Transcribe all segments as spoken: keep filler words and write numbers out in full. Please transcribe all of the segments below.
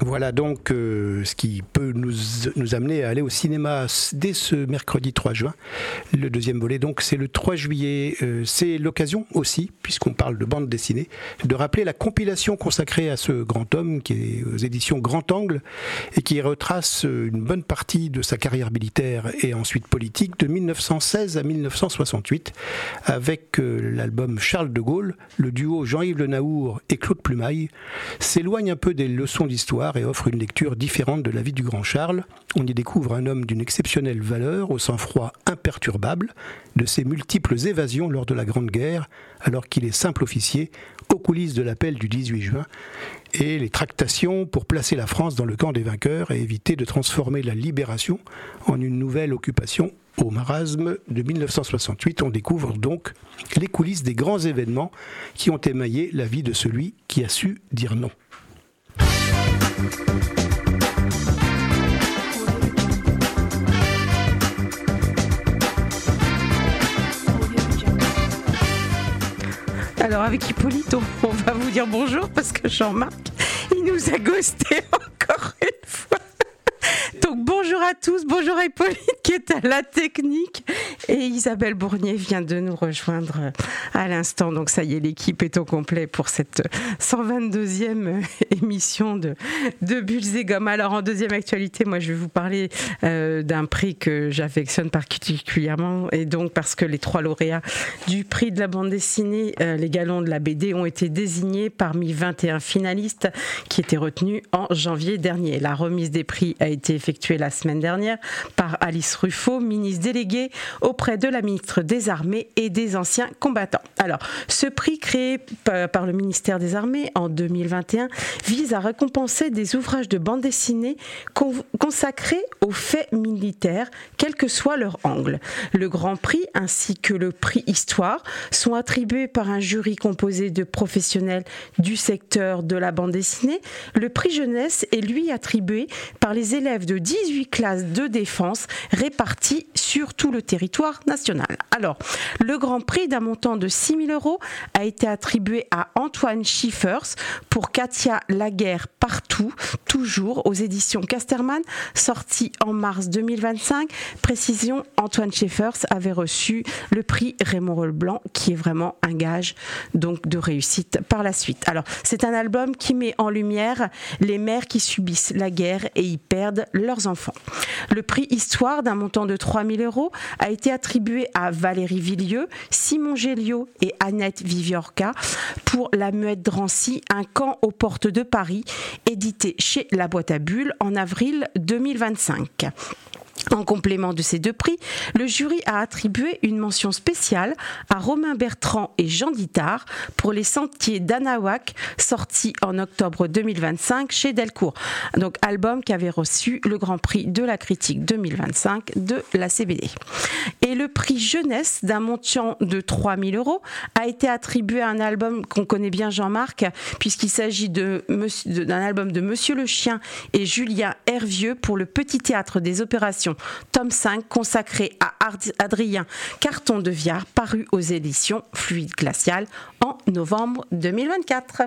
Voilà donc euh, ce qui peut nous, nous amener à aller au cinéma dès ce mercredi trois juin. Le deuxième volet, donc, c'est le trois juillet. Euh, c'est l'occasion aussi, puisqu'on parle de bande dessinée, de rappeler la compilation consacrée à ce grand homme qui est aux éditions Grand Angle et qui retrace une bonne partie de sa carrière militaire et ensuite politique de mille neuf cent seize à mille neuf cent soixante-huit avec euh, l'album Charles de Gaulle. Le duo Jean-Yves Le Naour et Claude Plumaille s'éloigne un peu des leçons d'histoire et offre une lecture différente de la vie du grand Charles. On y découvre un homme d'une exceptionnelle valeur, au sang-froid imperturbable, de ses multiples évasions lors de la Grande Guerre, alors qu'il est simple officier, aux coulisses de l'appel du dix-huit juin, et les tractations pour placer la France dans le camp des vainqueurs et éviter de transformer la libération en une nouvelle occupation. Au marasme de mille neuf cent soixante-huit, on découvre donc les coulisses des grands événements qui ont émaillé la vie de celui qui a su dire non. Alors avec Hippolyte, on, on va vous dire bonjour parce que Jean-Marc, il nous a ghosté encore une fois. Donc bonjour à tous, bonjour à Hippolyte qui est à la technique et Isabelle Bournier vient de nous rejoindre à l'instant. Donc ça y est, l'équipe est au complet pour cette cent vingt-deuxième émission de, de Bulles et Gomme. Alors en deuxième actualité, moi je vais vous parler euh, d'un prix que j'affectionne particulièrement et donc parce que les trois lauréats du prix de la bande dessinée, euh, les Galons de la B D, ont été désignés parmi vingt et un finalistes qui étaient retenus en janvier dernier. La remise des prix a été effectuée la semaine dernière par Alice Ruffo, ministre déléguée auprès de la ministre des Armées et des Anciens Combattants. Alors, ce prix créé par le ministère des Armées en deux mille vingt et un vise à récompenser des ouvrages de bande dessinée consacrés aux faits militaires, quel que soit leur angle. Le Grand Prix ainsi que le prix Histoire sont attribués par un jury composé de professionnels du secteur de la bande dessinée. Le prix Jeunesse est lui attribué par les élèves de dix-huit classes de défense réparties sur tout le territoire national. Alors, le Grand Prix d'un montant de six mille euros a été attribué à Antoine Schiffers pour Katia Laguerre partout, toujours aux éditions Casterman, sorti en mars deux mille vingt-cinq. Précision, Antoine Schiffers avait reçu le prix Raymond Leblanc, qui est vraiment un gage donc de réussite par la suite. Alors, c'est un album qui met en lumière les mères qui subissent la guerre et y perdent leurs enfants. Le prix Histoire d'un montant de trois mille euros a été attribué à Valérie Villieu, Simon Géliot et Annette Viviorca pour La Muette Drancy, un camp aux portes de Paris, édité chez La Boîte à Bulles en avril deux mille vingt-cinq. En complément de ces deux prix, le jury a attribué une mention spéciale à Romain Bertrand et Jean Dittard pour Les Sentiers d'Anahuac, sorti en octobre deux mille vingt-cinq chez Delcourt. Donc album qui avait reçu le Grand Prix de la critique deux mille vingt-cinq de la C B D. Et le prix Jeunesse d'un montant de trois mille euros a été attribué à un album qu'on connaît bien, Jean-Marc, puisqu'il s'agit de, d'un album de Monsieur le Chien et Julien Hervieux pour le Petit Théâtre des Opérations tome cinq, consacré à Adrien Carton de Viard, paru aux éditions Fluide Glacial en novembre deux mille vingt-quatre.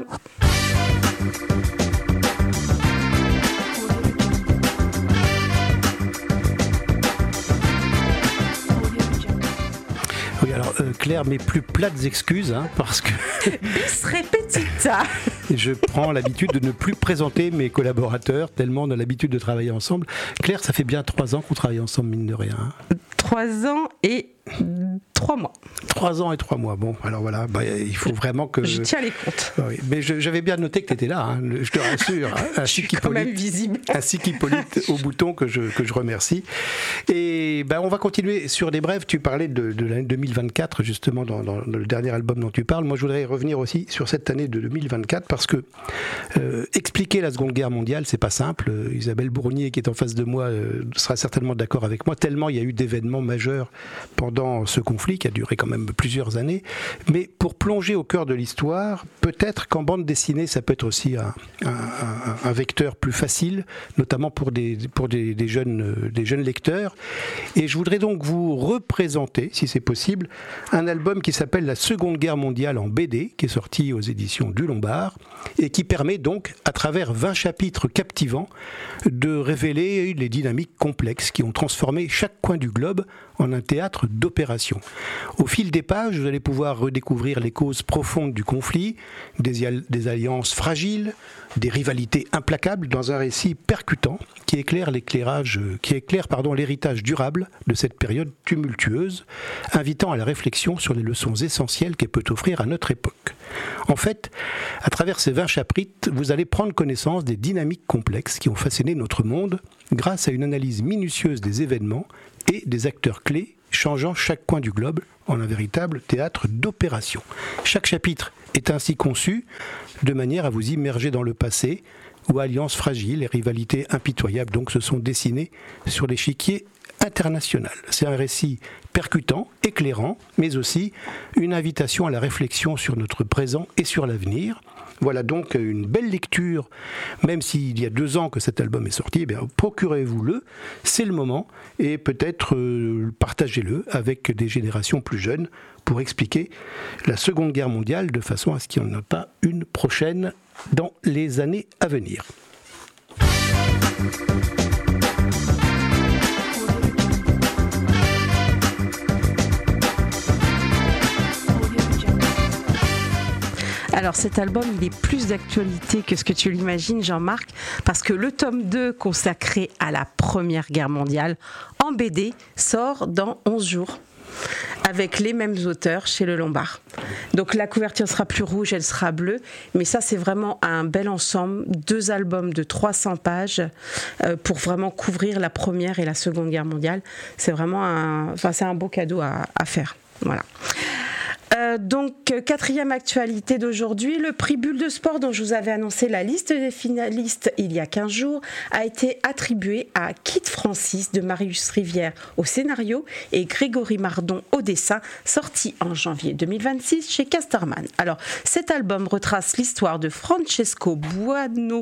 Oui, alors euh, Claire, mes plus plates excuses, hein, parce que bis repetita. Je prends l'habitude de ne plus présenter mes collaborateurs, tellement on a l'habitude de travailler ensemble. Claire, ça fait bien trois ans qu'on travaille ensemble, mine de rien. Trois ans et trois mois. Trois ans et trois mois. Bon, alors voilà, bah, il faut vraiment que... Je tiens les comptes. Oui, mais je, j'avais bien noté que tu étais là, hein, je te rassure. Hein, je suis quand même visible. Ainsi qu'Hippolyte au bouton, que je, que je remercie. Et bah, on va continuer sur des brèves. Tu parlais de, de l'année deux mille vingt-quatre, justement, dans, dans le dernier album dont tu parles. Moi, je voudrais revenir aussi sur cette année de deux mille vingt-quatre, parce que euh, expliquer la Seconde Guerre mondiale, c'est pas simple. Euh, Isabelle Bournier, qui est en face de moi, euh, sera certainement d'accord avec moi, tellement il y a eu d'événements majeurs pendant pendant ce conflit qui a duré quand même plusieurs années. Mais pour plonger au cœur de l'histoire, peut-être qu'en bande dessinée, ça peut être aussi un, un, un, un vecteur plus facile, notamment pour des, pour des, des, jeunes, des jeunes lecteurs. Et je voudrais donc vous représenter, si c'est possible, un album qui s'appelle La Seconde Guerre mondiale en B D, qui est sorti aux éditions du Lombard, et qui permet donc, à travers vingt chapitres captivants, de révéler les dynamiques complexes qui ont transformé chaque coin du globe en un théâtre d'opération. Au fil des pages, vous allez pouvoir redécouvrir les causes profondes du conflit, des, des alliances fragiles, des rivalités implacables dans un récit percutant qui éclaire l'éclairage, qui éclaire pardon, l'héritage durable de cette période tumultueuse, invitant à la réflexion sur les leçons essentielles qu'elle peut offrir à notre époque. En fait, à travers ces vingt chapitres, vous allez prendre connaissance des dynamiques complexes qui ont façonné notre monde grâce à une analyse minutieuse des événements et des acteurs clés changeant chaque coin du globe en un véritable théâtre d'opération. Chaque chapitre est ainsi conçu de manière à vous immerger dans le passé, où alliances fragiles et rivalités impitoyables donc se sont dessinées sur l'échiquier international. C'est un récit percutant, éclairant, mais aussi une invitation à la réflexion sur notre présent et sur l'avenir. Voilà donc une belle lecture, même s'il y a deux ans que cet album est sorti, eh bien, procurez-vous-le, c'est le moment, et peut-être euh, partagez-le avec des générations plus jeunes pour expliquer la Seconde Guerre mondiale de façon à ce qu'il n'y en ait pas une prochaine dans les années à venir. Alors cet album, il est plus d'actualité que ce que tu l'imagines, Jean-Marc, parce que le tome deux consacré à la Première Guerre mondiale en B D sort dans onze jours. Avec les mêmes auteurs chez le Lombard. Donc la couverture sera plus rouge, elle sera bleue, mais ça c'est vraiment un bel ensemble, deux albums de trois cents pages euh, pour vraiment couvrir la Première et la Seconde Guerre mondiale. C'est vraiment un, enfin c'est un beau cadeau à, à faire. Voilà. Euh, donc, quatrième actualité d'aujourd'hui, le prix Bulle de Sport dont je vous avais annoncé la liste des finalistes il y a quinze jours a été attribué à Kit Francis de Marius Rivière au scénario et Grégory Mardon au dessin, sorti en janvier deux mille vingt-six chez Casterman. Alors, cet album retrace l'histoire de Francesco Buono,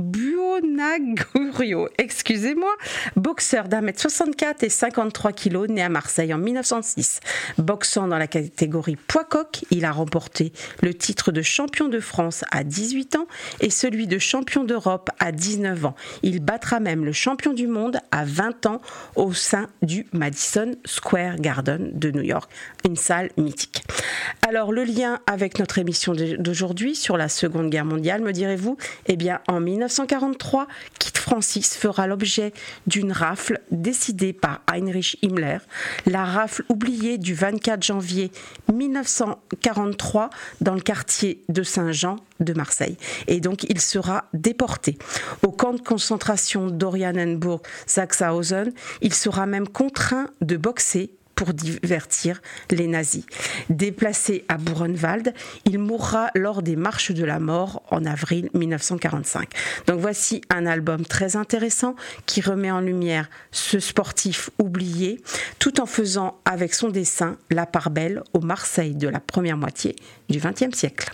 Buonagurio, excusez-moi, boxeur d'un mètre soixante-quatre et cinquante-trois kilos, né à Marseille en mille neuf cent six. Boxant dans la catégorie poids coq, il a remporté le titre de champion de France à dix-huit ans et celui de champion d'Europe à dix-neuf ans. Il battra même le champion du monde à vingt ans au sein du Madison Square Garden de New York, une salle mythique. Alors le lien avec notre émission d'aujourd'hui sur la Seconde Guerre mondiale, me direz-vous? Eh bien en mille neuf cent quarante-trois, Kit Francis fera l'objet d'une rafle décidée par Heinrich Himmler, la rafle oubliée du vingt-quatre janvier mille neuf cent quarante-trois dans le quartier de Saint-Jean de Marseille. Et donc il sera déporté au camp de concentration d'Oranienburg-Sachsenhausen. Il sera même contraint de boxer pour divertir les nazis. Déplacé à Buchenwald, il mourra lors des marches de la mort en avril mille neuf cent quarante-cinq. Donc voici un album très intéressant qui remet en lumière ce sportif oublié, tout en faisant avec son dessin la part belle au Marseille de la première moitié du vingtième siècle.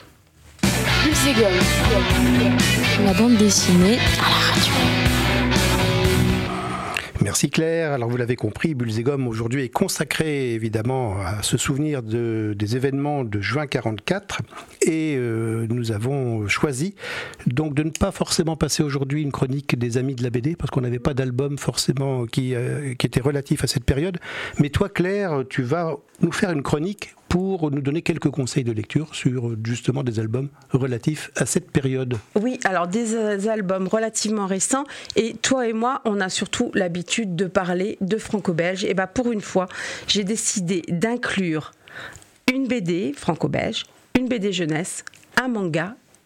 La bande dessinée à la radio. Merci Claire. Alors vous l'avez compris, Bulles et Gommes aujourd'hui est consacré évidemment à se souvenir de, des événements de juin quarante-quatre et euh, nous avons choisi donc de ne pas forcément passer aujourd'hui une chronique des amis de la B D parce qu'on n'avait pas d'album forcément qui, euh, qui était relatif à cette période. Mais toi Claire, tu vas nous faire une chronique pour nous donner quelques conseils de lecture sur justement des albums relatifs à cette période. Oui, alors des albums relativement récents et toi et moi, on a surtout l'habitude de parler de franco-belge. Et bien pour une fois, j'ai décidé d'inclure une B D franco-belge, une B D jeunesse, un manga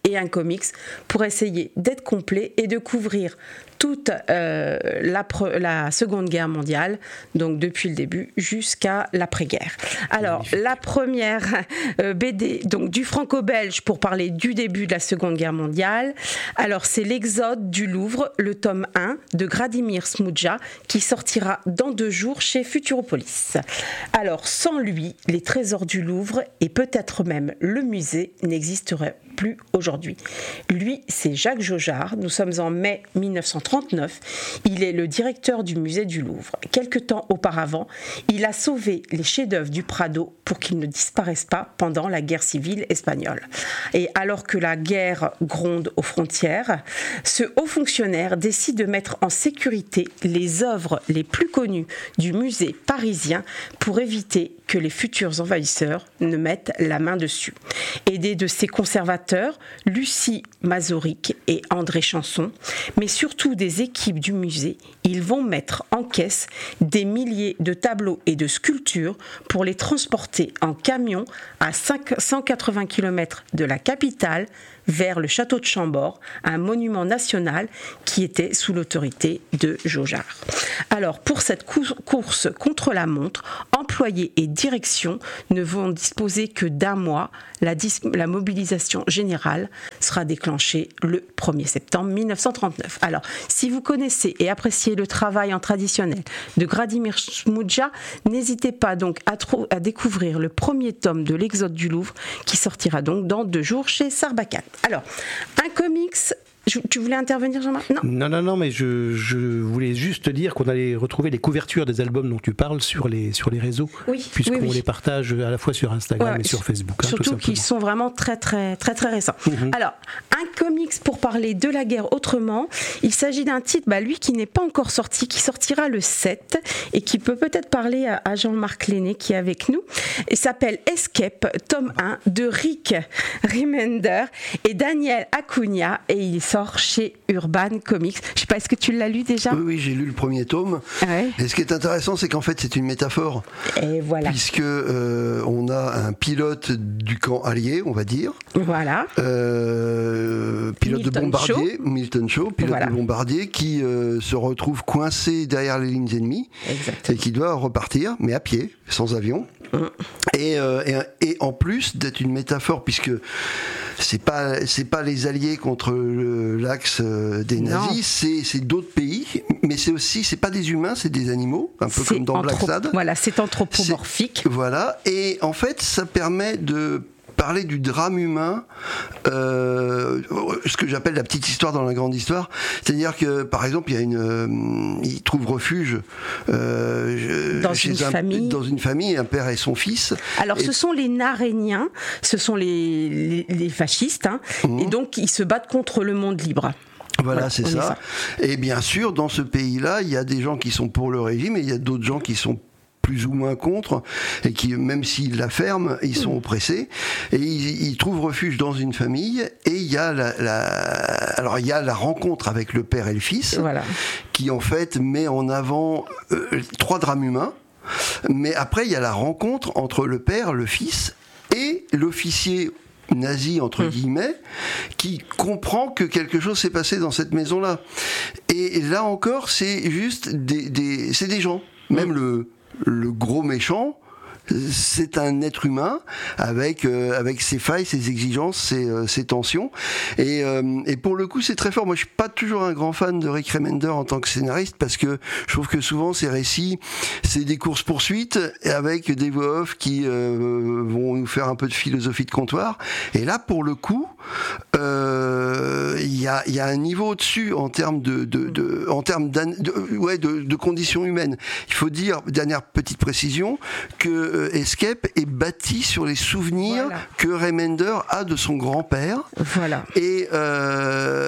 et un comics pour essayer d'être complet et de couvrir toute euh, la, la Seconde Guerre mondiale, donc depuis le début jusqu'à l'après-guerre. Alors, Magnifique. La première euh, B D donc, du franco-belge pour parler du début de la Seconde Guerre mondiale, alors c'est l'Exode du Louvre, le tome un de Gradimir Smudja, qui sortira dans deux jours chez Futuropolis. Alors, sans lui, les trésors du Louvre et peut-être même le musée n'existeraient plus aujourd'hui. Lui, c'est Jacques Jaujard. Nous sommes en mai mille neuf cent trente-neuf. Il est le directeur du musée du Louvre. Quelque temps auparavant, il a sauvé les chefs-d'œuvre du Prado pour qu'ils ne disparaissent pas pendant la guerre civile espagnole. Et alors que la guerre gronde aux frontières, ce haut fonctionnaire décide de mettre en sécurité les œuvres les plus connues du musée parisien pour éviter que les futurs envahisseurs ne mettent la main dessus. Aidé de ses conservateurs, Lucie Mazoric et André Chanson, mais surtout des équipes du musée, ils vont mettre en caisse des milliers de tableaux et de sculptures pour les transporter en camion à cent quatre-vingts kilomètres de la capitale vers le château de Chambord, un monument national qui était sous l'autorité de Jaujard. Alors, pour cette course contre la montre, employés et direction ne vont disposer que d'un mois. La, dis- la mobilisation générale sera déclenchée le premier septembre mille neuf cent trente-neuf. Alors, si vous connaissez et appréciez le travail en traditionnel de Gradimir Smudja, n'hésitez pas donc à, tro- à découvrir le premier tome de l'Exode du Louvre qui sortira donc dans deux jours chez Sarbacane. Alors, un comics. Tu voulais intervenir, Jean-Marc ? Non. Non, non, non, mais je, je voulais juste dire qu'on allait retrouver les couvertures des albums dont tu parles sur les, sur les réseaux, oui, puisqu'on oui, oui. les partage à la fois sur Instagram ouais, et sur Facebook. Hein, surtout qu'ils sont vraiment très, très, très, très récents. Mm-hmm. Alors, un comics pour parler de la guerre autrement. Il s'agit d'un titre, bah, lui, qui n'est pas encore sorti, qui sortira le sept et qui peut peut-être parler à, à Jean-Marc Lenné qui est avec nous. Il s'appelle Escape, tome un, de Rick Remender et Daniel Acuna, et il sort chez Urban Comics. Je ne sais pas, est-ce que tu l'as lu déjà ? Oui, oui, j'ai lu le premier tome. Ouais. Et ce qui est intéressant, c'est qu'en fait, c'est une métaphore. Et voilà. Puisque euh, on a un pilote du camp allié, on va dire. Voilà. Euh, pilote Milton de bombardier, Shaw. Milton Shaw, pilote voilà. de bombardier, qui euh, se retrouve coincé derrière les lignes ennemies. Exactement. Et qui doit repartir, mais à pied, sans avion. Mmh. Et, euh, et, et en plus d'être une métaphore, puisque c'est pas c'est pas les alliés contre le, l'axe des nazis, c'est, c'est d'autres pays, mais c'est aussi c'est pas des humains, c'est des animaux, un peu c'est comme dans anthro- Black Sad. Voilà, c'est anthropomorphique. C'est, voilà, et en fait, ça permet de parler du drame humain, euh, ce que j'appelle la petite histoire dans la grande histoire. C'est-à-dire que, par exemple, il y a une, euh, il trouve refuge euh, dans, chez une un, famille. dans une famille, un père et son fils. Alors, et... ce sont les Naréniens, ce sont les, les, les fascistes, hein, mmh. et donc ils se battent contre le monde libre. Voilà, voilà, c'est ça. ça. Et bien sûr, dans ce pays-là, il y a des gens qui sont pour le régime et il y a d'autres gens qui sont plus ou moins contre, et qui, même s'ils la ferment, ils sont oppressés, et ils, ils trouvent refuge dans une famille, et il y a la, la, alors il y a la rencontre avec le père et le fils, voilà. qui en fait met en avant euh, trois drames humains, mais après il y a la rencontre entre le père, le fils, et l'officier nazi entre guillemets, qui comprend que quelque chose s'est passé dans cette maison-là. Et là encore, c'est juste des, des c'est des gens, même le Le gros méchant, c'est un être humain avec euh, avec ses failles, ses exigences, ses, euh, ses tensions. Et, euh, et pour le coup, c'est très fort. Moi, je suis pas toujours un grand fan de Rick Remender en tant que scénariste parce que je trouve que souvent ces récits, c'est des courses poursuites avec des voix off qui euh, vont nous faire un peu de philosophie de comptoir. Et là, pour le coup, il euh, y a il y a un niveau au-dessus en termes de, de, de en termes de, ouais de, de conditions humaines. Il faut dire, dernière petite précision, que Escape est bâti sur les souvenirs voilà. que Remender a de son grand-père. Voilà. Et euh,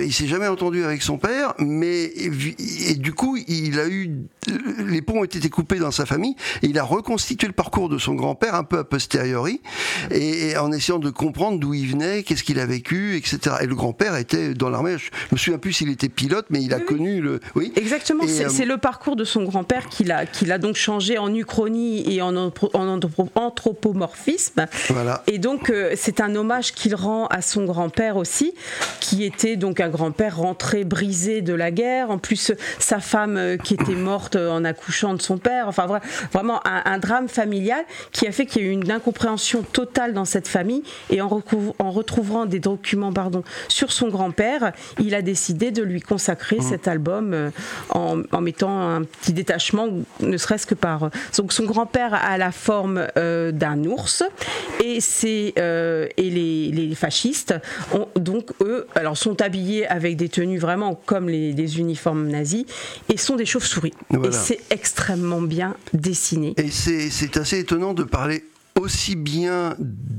il s'est jamais entendu avec son père, mais et, et du coup, il a eu les ponts ont été coupés dans sa famille et il a reconstitué le parcours de son grand-père un peu a posteriori et, et en essayant de comprendre d'où il venait, qu'est-ce qu'il a vécu, et cetera. Et le grand-père était dans l'armée. Je me souviens plus s'il était pilote, mais il a oui, connu le. Oui. Exactement. Et, c'est, euh... c'est le parcours de son grand-père qu'il a, qu'il a donc changé en uchronie et en, en anthropomorphisme. Voilà. Et donc euh, c'est un hommage qu'il rend à son grand-père aussi, qui était donc un grand-père rentré brisé de la guerre. En plus, sa femme euh, qui était morte en accouchant de son père. Enfin, vraiment un, un drame familial qui a fait qu'il y a eu une incompréhension totale dans cette famille. Et en, recou- en retrouvant des documents pardon, sur son grand-père, il a décidé de lui consacrer mmh. cet album euh, en, en mettant un petit détachement, ne serait-ce que par... Donc son grand-père a la forme euh, d'un ours et, c'est, euh, et les, les fascistes ont, donc eux alors, sont habillés avec des tenues vraiment comme les, les uniformes nazis et sont des chauves-souris. Voilà. Et c'est extrêmement bien dessiné. Et c'est, c'est assez étonnant de parler aussi bien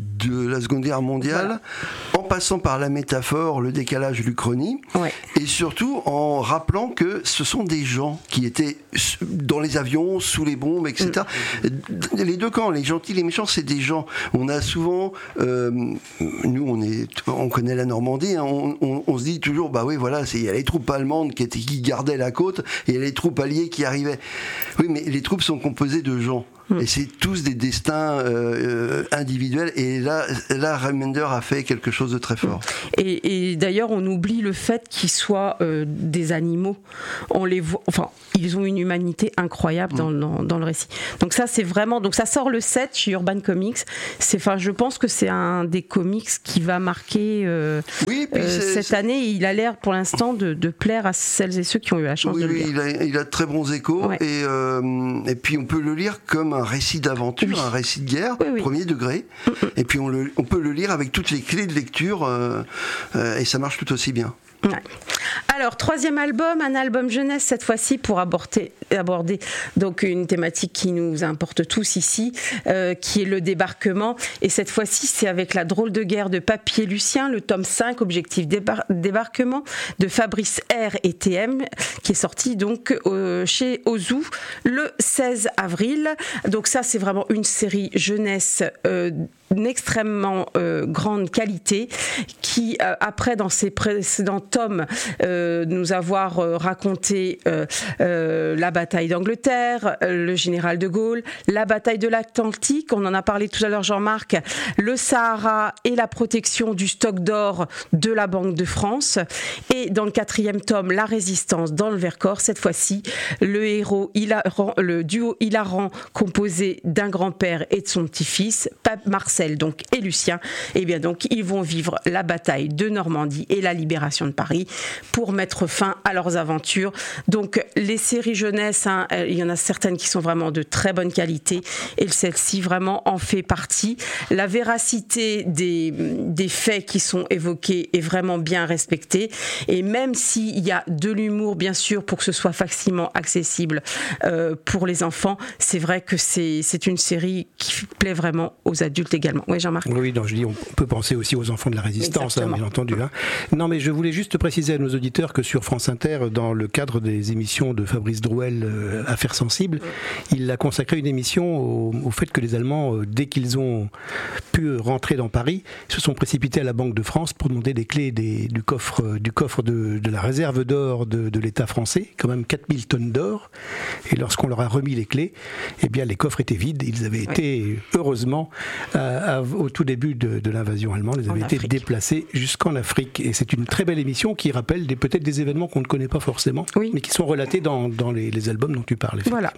de la Seconde Guerre mondiale, voilà. en passant par la métaphore, le décalage, l'Uchronie, ouais. et surtout en rappelant que ce sont des gens qui étaient dans les avions, sous les bombes, et cetera. Mm. Les deux camps, les gentils, les méchants, c'est des gens. On a souvent, euh, nous, on est, on connaît la Normandie, hein, on, on, on se dit toujours, bah oui, voilà, il y a les troupes allemandes qui, étaient, qui gardaient la côte, et il y a les troupes alliées qui arrivaient. Oui, mais les troupes sont composées de gens. Et c'est tous des destins euh, individuels. Et là, là, Remender a fait quelque chose de très fort. Et, et d'ailleurs, on oublie le fait qu'ils soient euh, des animaux. On les voit, enfin, ils ont une humanité incroyable dans, dans, dans le récit. Donc ça, c'est vraiment. Donc ça sort le sept chez Urban Comics. C'est, enfin, je pense que c'est un des comics qui va marquer euh, oui, euh, cette c'est... année. Il a l'air, pour l'instant, de, de plaire à celles et ceux qui ont eu la chance oui, de le oui, lire. Il a, il a de très bons échos. Ouais. Et, euh, et puis, on peut le lire comme un récit d'aventure, oui. un récit de guerre, oui, oui. premier degré, mm-hmm. et puis on, le, on peut le lire avec toutes les clés de lecture, euh, euh, et ça marche tout aussi bien. Ouais. Alors, troisième album, un album jeunesse cette fois-ci pour aborder, aborder donc une thématique qui nous importe tous ici, euh, qui est le débarquement. Et cette fois-ci, c'est avec La drôle de guerre de Papy et Lucien, le tome cinq, Objectif débar- débarquement, de Fabrice R et T M, qui est sorti donc euh, chez Ozu le seize avril. Donc ça, c'est vraiment une série jeunesse euh, d'une extrêmement euh, grande qualité qui, euh, après, dans ses précédents tomes, euh, nous avoir euh, raconté euh, euh, la bataille d'Angleterre, euh, le général de Gaulle, la bataille de l'Atlantique, on en a parlé tout à l'heure Jean-Marc, le Sahara et la protection du stock d'or de la Banque de France, et dans le quatrième tome, la résistance dans le Vercors, cette fois-ci, le héros hilarant, le duo hilarant composé d'un grand-père et de son petit-fils, Marcel donc et Lucien, et bien donc ils vont vivre la bataille de Normandie et la libération de Paris pour mettre fin à leurs aventures. Donc les séries jeunesse, hein, il y en a certaines qui sont vraiment de très bonne qualité et celle-ci vraiment en fait partie. La véracité des, des faits qui sont évoqués est vraiment bien respectée, et même s'il y a de l'humour bien sûr pour que ce soit facilement accessible euh, pour les enfants, c'est vrai que c'est, c'est une série qui plaît vraiment aux adultes également. Oui, Jean-Marc. Oui, non, je dis, on peut penser aussi aux enfants de la résistance, hein, bien entendu. Hein. Non, mais je voulais juste préciser à nos auditeurs que sur France Inter, dans le cadre des émissions de Fabrice Drouel, euh, Affaires sensibles, il a consacré une émission au, au fait que les Allemands, euh, dès qu'ils ont pu rentrer dans Paris, se sont précipités à la Banque de France pour demander les clés des, du coffre, euh, du coffre de, de la réserve d'or de, de l'État français, quand même quatre mille tonnes d'or. Et lorsqu'on leur a remis les clés, eh bien, les coffres étaient vides. Ils avaient oui. été, heureusement, euh, au tout début de, de l'invasion allemande, ils avaient en été Afrique. déplacés jusqu'en Afrique. Et c'est une très belle émission qui rappelle des, peut-être des événements qu'on ne connaît pas forcément, oui. mais qui sont relatés dans, dans les, les albums dont tu parles. Voilà.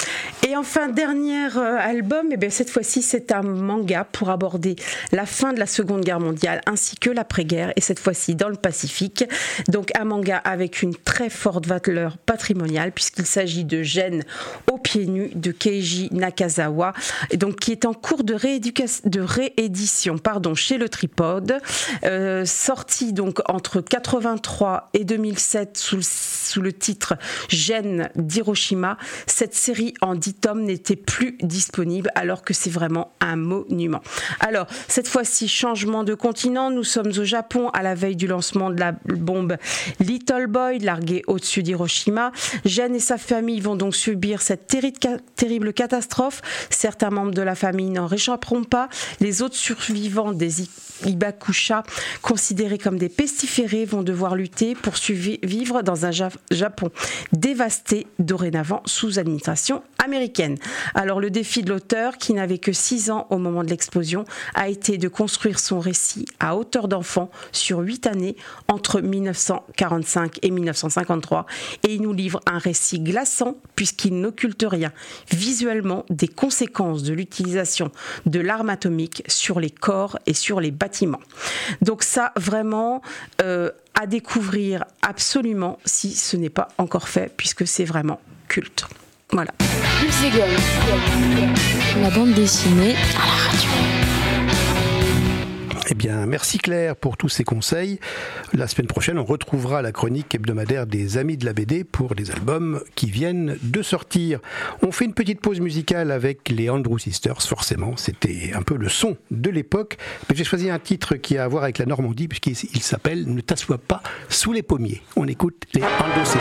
Et enfin, dernier euh, album, eh bien, cette fois-ci, c'est un manga pour aborder la fin de la Seconde Guerre mondiale ainsi que l'après-guerre, et cette fois-ci dans le Pacifique. Donc un manga avec une très forte valeur patrimoniale, puisqu'il s'agit de Gênes aux pieds nus de Keiji Nakazawa, et donc, qui est en cours de, rééduca- de réédition pardon, chez le Tripode, euh, sorti donc entre quatre-vingt-trois et deux mille sept sous le, sous le titre Gênes d'Hiroshima. Cette série en dix tomes n'étaient plus disponibles, alors que c'est vraiment un monument. Alors, cette fois-ci, changement de continent, nous sommes au Japon à la veille du lancement de la bombe Little Boy, larguée au-dessus d'Hiroshima. Gen et sa famille vont donc subir cette terri- terrible catastrophe. Certains membres de la famille n'en réchapperont pas. Les autres survivants des Hibakusha, considérés comme des pestiférés, vont devoir lutter pour survivre dans un Japon dévasté dorénavant sous administration américaine. Alors le défi de l'auteur, qui n'avait que six ans au moment de l'explosion, a été de construire son récit à hauteur d'enfant sur huit années entre dix-neuf cent quarante-cinq et dix-neuf cent cinquante-trois, et il nous livre un récit glaçant puisqu'il n'occulte rien visuellement des conséquences de l'utilisation de l'arme atomique sur les corps et sur les bâtiments. Donc ça, vraiment, euh, à découvrir absolument si ce n'est pas encore fait, puisque c'est vraiment culte. Voilà. La bande dessinée à la radio. Eh bien, merci Claire pour tous ces conseils. La semaine prochaine, on retrouvera la chronique hebdomadaire des Amis de la B D pour les albums qui viennent de sortir. On fait une petite pause musicale avec les Andrew Sisters, forcément. C'était un peu le son de l'époque. Mais j'ai choisi un titre qui a à voir avec la Normandie, puisqu'il s'appelle « Ne t'assois pas sous les pommiers ». On écoute les Andrew Sisters.